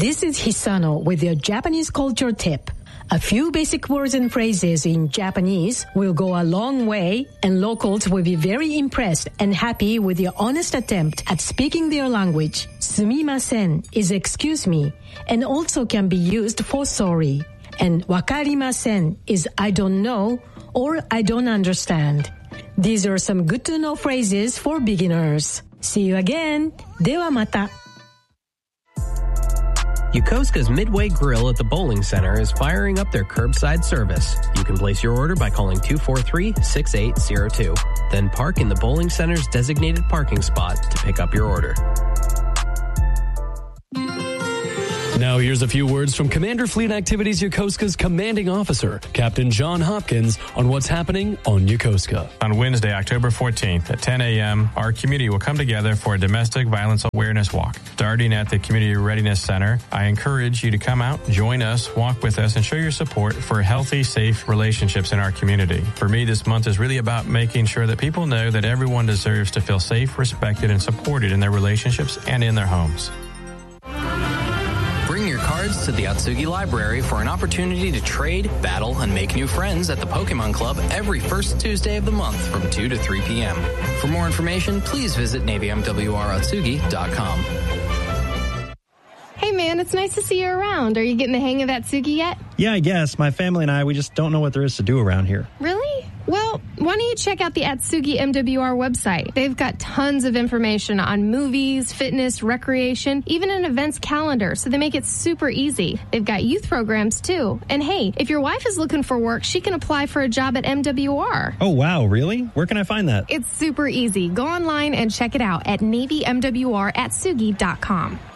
This is Hisano with your Japanese culture tip. A few basic words and phrases in Japanese will go a long way, and locals will be very impressed and happy with your honest attempt at speaking their language. Sumimasen is excuse me, and also can be used for sorry. And wakarimasen is I don't know or I don't understand. These are some good to know phrases for beginners. See you again. ではまた. Yokosuka's Midway Grill at the Bowling Center is firing up their curbside service. You can place your order by calling 243-6802. Then park in the Bowling Center's designated parking spot to pick up your order. Now here's a few words from Commander Fleet Activities Yokosuka's commanding officer, Captain John Hopkins, on what's happening on Yokosuka. On Wednesday, October 14th at 10 a.m., our community will come together for a domestic violence awareness walk. Starting at the Community Readiness Center, I encourage you to come out, join us, walk with us, and show your support for healthy, safe relationships in our community. For me, this month is really about making sure that people know that everyone deserves to feel safe, respected, and supported in their relationships and in their homes. Bring your cards to the Atsugi Library for an opportunity to trade, battle, and make new friends at the Pokemon Club every first Tuesday of the month from 2 to 3 p.m. For more information, please visit NavyMWRAtsugi.com. Hey man, it's nice to see you around. Are you getting the hang of Atsugi yet? Yeah, I guess. My family and I, we just don't know what there is to do around here. Really? Well, why don't you check out the Atsugi MWR website? They've got tons of information on movies, fitness, recreation, even an events calendar, so they make it super easy. They've got youth programs, too. And hey, if your wife is looking for work, she can apply for a job at MWR. Oh, wow, really? Where can I find that? It's super easy. Go online and check it out at NavyMWRAtsugi.com.